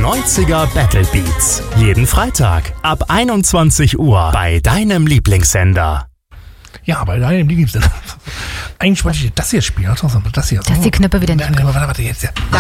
90er Battle Beats. Jeden Freitag ab 21 Uhr bei deinem Lieblingssender. Ja, bei deinem Lieblingssender. Eigentlich wollte ich das hier spielen. Das hier. Dass die Knöpfe wieder nicht. Warte, jetzt.